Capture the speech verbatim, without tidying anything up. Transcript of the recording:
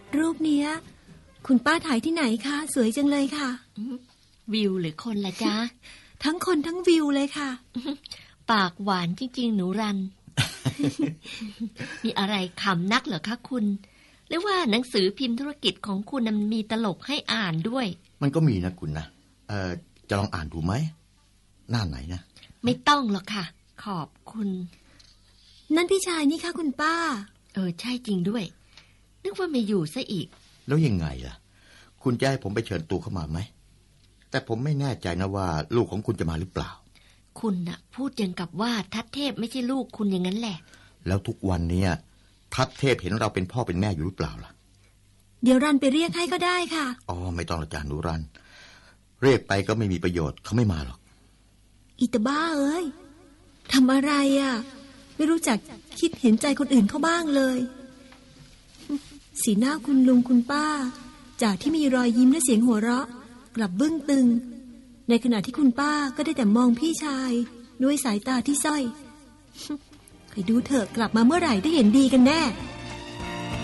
รูปเนี้ยคุณป้าถ่ายที่ไหนคะสวยจังเลยค่ะวิวหรือคนล่ะจ๊ะทั้งคนทั้งวิวเลยค่ะปากหวานจริงๆหนูรัน มีอะไรขำนักเหรอคะคุณหรือว่าหนังสือพิมพ์ธุรกิจของคุณมันมีตลกให้อ่านด้วยมันก็มีนะคุณนะเอ่อจะลองอ่านดูไหมหน้าไหนนะไม่ต้องหรอกค่ะขอบคุณนั่นพี่ชายนี่ค่ะคุณป้าเออใช่จริงด้วยนึกว่าไม่อยู่ซะอีกแล้วยังไงล่ะคุณจะให้ผมไปเชิญตัวเข้ามาไหมแต่ผมไม่แน่ใจนะว่าลูกของคุณจะมาหรือเปล่าคุณน่ะพูดอย่างกับว่าทัดเทพไม่ใช่ลูกคุณอย่างนั้นแหละแล้วทุกวันนี้ทัดเทพเห็นเราเป็นพ่อเป็นแม่อยู่หรือเปล่าล่ะเดี๋ยวรันไปเรียกให้ก็ได้ค่ะอ๋อไม่ต้องอาจารย์หนูรันเรียกไปก็ไม่มีประโยชน์เขาไม่มาหรอกอีตาบ้าเอ้ยทำอะไรอ่ะไม่รู้จักคิดเห็นใจคนอื่นเขาบ้างเลยสีหน้าคุณลุงคุณป้าจากที่มีรอยยิ้มและเสียงหัวเราะกลับบึ้งตึงในขณะที่คุณป้าก็ได้แต่มองพี่ชายด้วยสายตาที่ส้อยใครดูเถอะกลับมาเมื่อไหร่ได้เห็นดีกันแน่